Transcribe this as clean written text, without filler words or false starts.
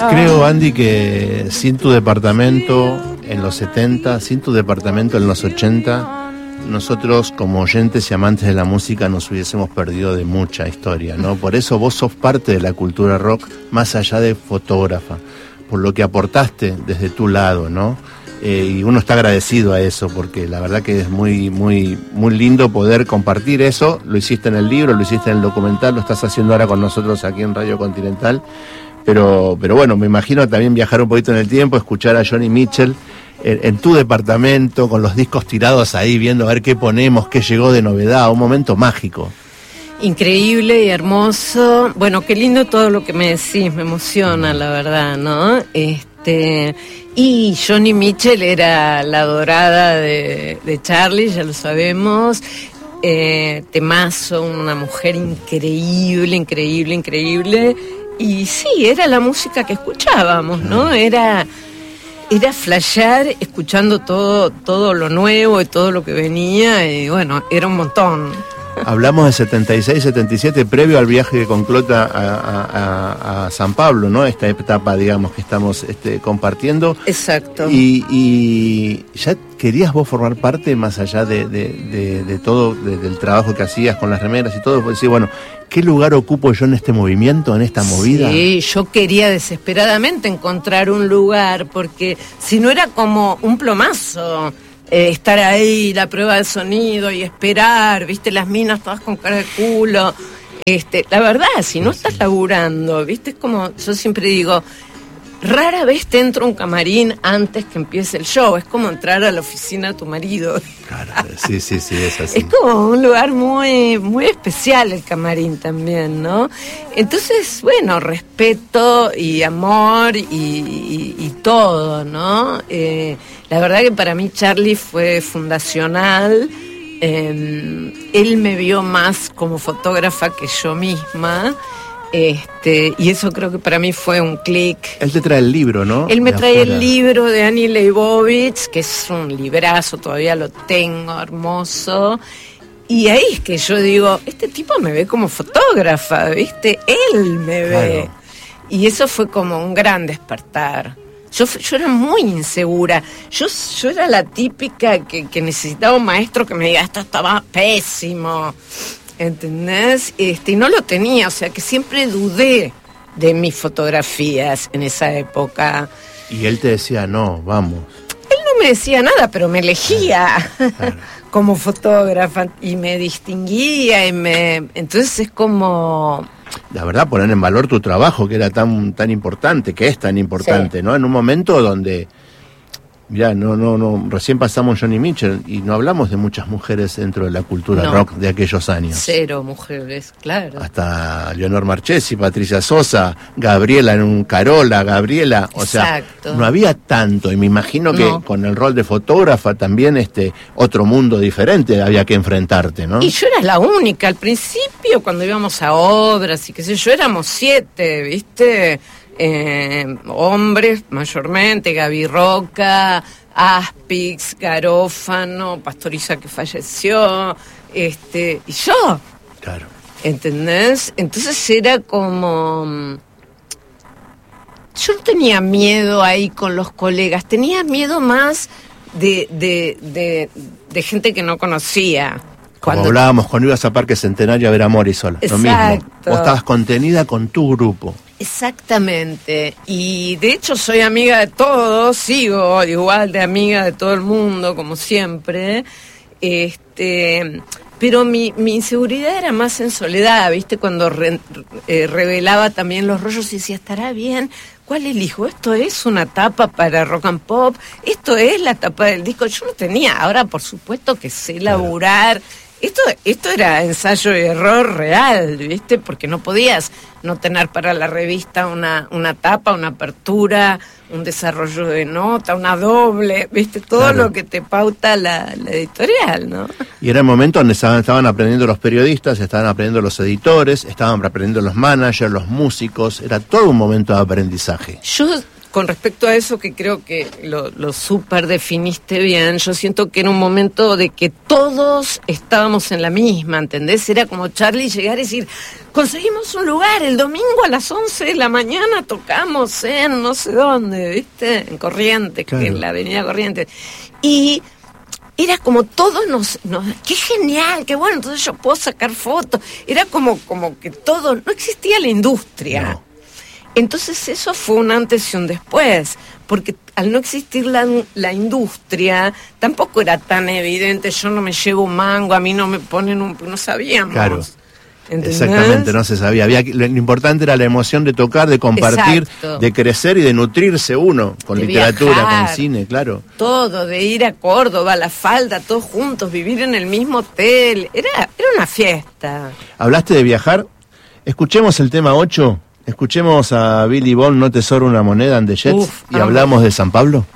Creo, Andy, que sin tu departamento en los 70, sin tu departamento en los 80, nosotros como oyentes y amantes de la música nos hubiésemos perdido de mucha historia, ¿no? Por eso vos sos parte de la cultura rock, más allá de fotógrafa, por lo que aportaste desde tu lado, ¿no? Y uno está agradecido a eso, porque la verdad que es muy, muy, muy lindo poder compartir eso. Lo hiciste en el libro, lo hiciste en el documental, lo estás haciendo ahora con nosotros aquí en Radio Continental. Pero bueno, me imagino también viajar un poquito en el tiempo, escuchar a Joni Mitchell en tu departamento, con los discos tirados ahí, viendo a ver qué ponemos, qué llegó de novedad, un momento mágico. Increíble y hermoso. Bueno, qué lindo todo lo que me decís, me emociona, la verdad, ¿no? Y Joni Mitchell era la adorada de Charlie, ya lo sabemos. Temazo, una mujer increíble, increíble, increíble. Y sí, era la música que escuchábamos, ¿no? Era flashear escuchando todo lo nuevo y todo lo que venía, y bueno, era un montón. Hablamos de 76, 77, previo al viaje con Clota a San Pablo, ¿no? Esta etapa, digamos, que estamos compartiendo. Exacto. Y ya querías vos formar parte, más allá de todo, del trabajo que hacías con las remeras y todo, pues decir, bueno, ¿qué lugar ocupo yo en este movimiento, en esta movida? Sí, yo quería desesperadamente encontrar un lugar, porque si no era como un plomazo. Estar ahí, la prueba de sonido y esperar, viste, las minas todas con cara de culo. La verdad, si no estás laburando, viste, es como, yo siempre digo, rara vez te entra un camarín antes que empiece el show, es como entrar a la oficina de tu marido. Claro, sí, es así. Es como un lugar muy, muy especial el camarín también, ¿no? Entonces, bueno, respeto y amor y todo, ¿no? La verdad que para mí Charlie fue fundacional. Él me vio más como fotógrafa que yo misma. Y eso creo que para mí fue un clic. Él te trae el libro, ¿no? Él me trae el libro de Annie Leibovitz, que es un librazo, todavía lo tengo, hermoso. Y ahí es que yo digo, este tipo me ve como fotógrafa, ¿viste? Él me ve. Claro. Y eso fue como un gran despertar. Yo era muy insegura. Yo era la típica que necesitaba un maestro que me diga, esto estaba pésimo. ¿Entendés? Y no lo tenía, o sea que siempre dudé de mis fotografías en esa época. Y él te decía, no, vamos. Él no me decía nada, pero me elegía claro. Como fotógrafa y me distinguía entonces es como... La verdad, poner en valor tu trabajo, que era tan importante, que es tan importante, sí. ¿No? En un momento donde... Mirá, no, recién pasamos Joni Mitchell y no hablamos de muchas mujeres dentro de la cultura rock de aquellos años. 0 mujeres, claro. Hasta Leonor Marchesi, Patricia Sosa, Gabriela en un Carola, Gabriela, o exacto. Sea, no había tanto, y me imagino que con el rol de fotógrafa también otro mundo diferente había que enfrentarte, ¿no? Y yo era la única, al principio cuando íbamos a obras y qué sé yo, éramos 7, ¿viste? Hombres mayormente, Gaby Roca, Aspix, Garófano, Pastoriza que falleció, y yo. Claro. ¿Entendés? Entonces era como... Yo no tenía miedo ahí con los colegas, tenía miedo más de gente que no conocía. Como hablábamos cuando ibas a Parque Centenario a ver a Morisol, lo mismo. Vos estabas contenida con tu grupo. Exactamente, y de hecho soy amiga de todos, sigo igual de amiga de todo el mundo, como siempre, pero mi inseguridad era más en soledad, ¿viste? Cuando revelaba también los rollos y decía, ¿estará bien? ¿Cuál elijo? ¿Esto es una tapa para rock and pop? ¿Esto es la tapa del disco? Yo no tenía, ahora por supuesto que sé laburar. Esto era ensayo y error real, ¿viste? Porque no podías no tener para la revista una tapa, una apertura, un desarrollo de nota, una doble, ¿viste? Todo claro. Lo que te pauta la editorial, ¿no? Y era el momento donde estaban aprendiendo los periodistas, estaban aprendiendo los editores, estaban aprendiendo los managers, los músicos, era todo un momento de aprendizaje. Yo con respecto a eso, que creo que lo súper definiste bien, yo siento que era un momento de que todos estábamos en la misma, ¿entendés? Era como Charlie llegar y decir, conseguimos un lugar, el domingo a las 11 de la mañana tocamos en no sé dónde, ¿viste? En Corrientes, claro. en la avenida Corrientes. Y era como todos nos qué genial, qué bueno, entonces yo puedo sacar fotos. Era como que todo, no existía la industria. No. Entonces eso fue un antes y un después, porque al no existir la industria, tampoco era tan evidente, yo no me llevo un mango, a mí no me ponen no sabíamos. Claro. ¿Entendés? Exactamente, no se sabía. Lo importante era la emoción de tocar, de compartir, Exacto. de crecer y de nutrirse uno, con De literatura, viajar. con cine, claro. Todo, de ir a Córdoba, a La Falda, todos juntos, vivir en el mismo hotel, era una fiesta. Hablaste de viajar, escuchemos el tema 8, escuchemos a Billy Bond, No te sobra una moneda, en The Jets, Uf, y hablamos de San Pablo.